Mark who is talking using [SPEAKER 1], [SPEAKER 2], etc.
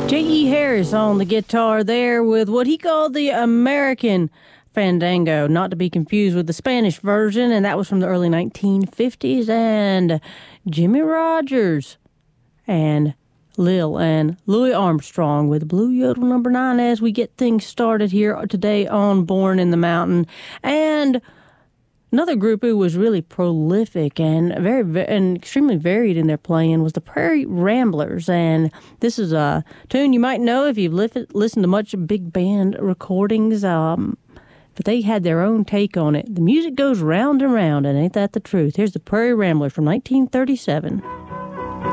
[SPEAKER 1] J.E. Harris on the guitar there with what he called the American Fandango, not to be confused with the Spanish version, and that was from the early 1950s. And Jimmie Rodgers and Lil and Louis Armstrong with Blue Yodel number 9 as we get things started here today on Born in the Mountain. And another group who was really prolific and and extremely varied in their playing was the Prairie Ramblers. And this is a tune you might know if you've listened to much big band recordings, but they had their own take on it. The music goes round and round, and ain't that the truth? Here's the Prairie Ramblers from 1937.